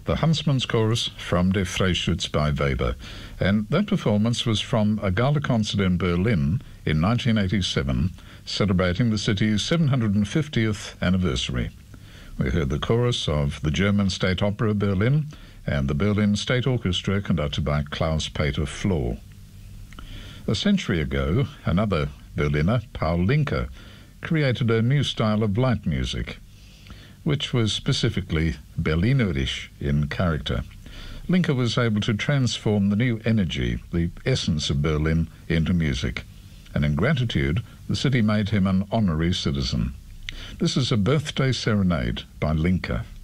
the Huntsman's Chorus from Der Freischütz by Weber, and that performance was from a gala concert in Berlin in 1987, celebrating the city's 750th anniversary. We heard the chorus of the German State Opera Berlin and the Berlin State Orchestra conducted by Klaus-Peter Flohr. A century ago, another Berliner, Paul Linke, created a new style of light music, which was specifically Berlinerisch in character. Linke was able to transform the new energy, the essence of Berlin, into music, and in gratitude, the city made him an honorary citizen. This is a birthday serenade by Linke.